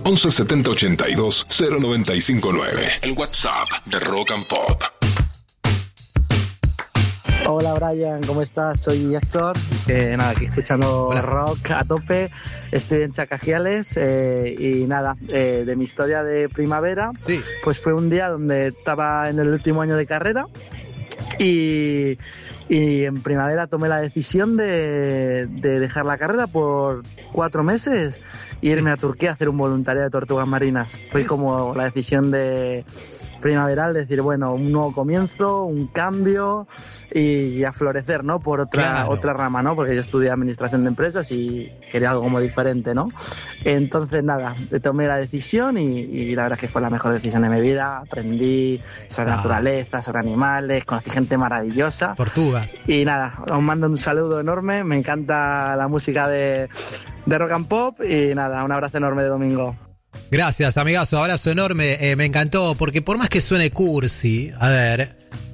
11 70 82 0959. El WhatsApp de Rock and Pop. Hola Brian, ¿cómo estás? Soy Héctor, aquí escuchando Hola. rock a tope, estoy en Chacajiales y de mi historia de primavera, Sí. pues fue un día donde estaba en el último año de carrera y en primavera tomé la decisión de dejar la carrera por 4 meses e irme a Turquía a hacer un voluntariado de tortugas marinas. Fue como la decisión de primaveral, decir, bueno, un nuevo comienzo, un cambio y a florecer, ¿no? Por otra rama, ¿no? Porque yo estudié administración de empresas y quería algo como diferente, ¿no? Entonces, tomé la decisión y la verdad es que fue la mejor decisión de mi vida. Aprendí sobre naturaleza, sobre animales, conocí gente maravillosa. Tortugas. Y os mando un saludo enorme, me encanta la música de Rock and Pop y un abrazo enorme de domingo. Gracias, amigazo, abrazo enorme, me encantó, porque por más que suene cursi, a ver,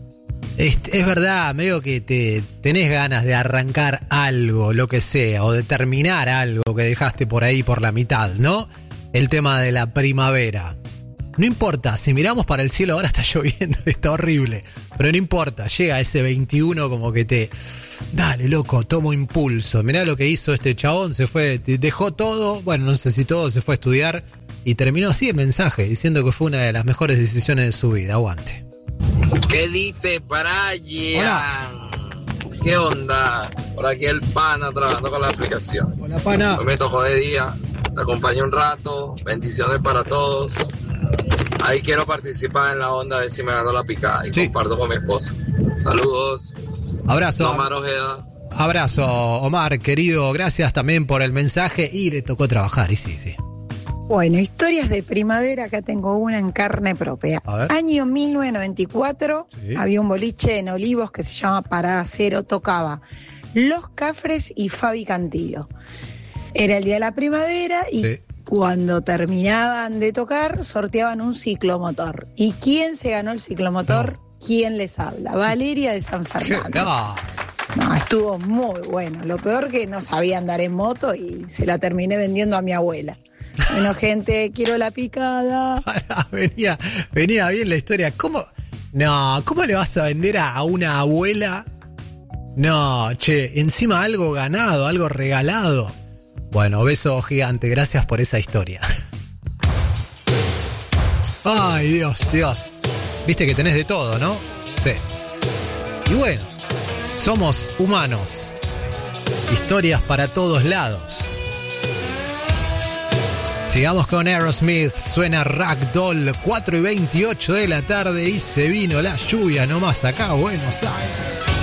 es verdad, medio que tenés ganas de arrancar algo, lo que sea, o de terminar algo que dejaste por ahí por la mitad, ¿no? El tema de la primavera. No importa, si miramos para el cielo ahora está lloviendo, está horrible, pero no importa, llega ese 21 como que dale loco, tomo impulso. Mirá lo que hizo este chabón, se fue, dejó todo, bueno, no sé si todo, se fue a estudiar y terminó así el mensaje, diciendo que fue una de las mejores decisiones de su vida. Aguante. ¿Qué dice Brian? Hola. ¿Qué onda? Por aquí el pana trabajando con la aplicación. Hola, pana. Hoy me tocó de día, te acompañé un rato, bendiciones para todos. Ahí quiero participar en la onda a ver si me gano la picada y comparto con mi esposa. Saludos. Abrazo. Omar Ojeda. Abrazo, Omar, querido, gracias también por el mensaje y le tocó trabajar, y sí. Bueno, historias de primavera, acá tengo una en carne propia. Año 1994, había un boliche en Olivos que se llama Parada Cero, tocaba Los Cafres y Fabi Cantilo. Era el día de la primavera y cuando terminaban de tocar, sorteaban un ciclomotor. ¿Y quién se ganó el ciclomotor? ¿Quién les habla? Valeria de San Fernando. No, estuvo muy bueno. Lo peor que no sabía andar en moto y se la terminé vendiendo a mi abuela. Bueno, gente, quiero la picada. Venía bien la historia. ¿Cómo le vas a vender a una abuela? No, encima algo ganado, algo regalado. Bueno, beso gigante, gracias por esa historia. Ay, Dios. Viste que tenés de todo, ¿no? Sí. Y bueno, somos humanos. Historias para todos lados. Sigamos con Aerosmith, suena Ragdoll, 4:28 de la tarde y se vino la lluvia nomás acá a Buenos Aires.